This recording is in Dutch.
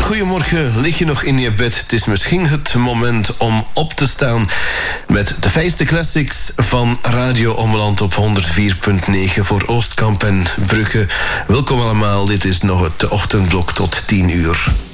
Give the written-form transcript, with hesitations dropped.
goedemorgen. Lig je nog in je bed? Het is misschien het moment om op te staan met de fijnste classics van Radio Ommeland op 104.9 voor Oostkamp en Brugge. Welkom allemaal, dit is nog het ochtendblok tot 10 uur.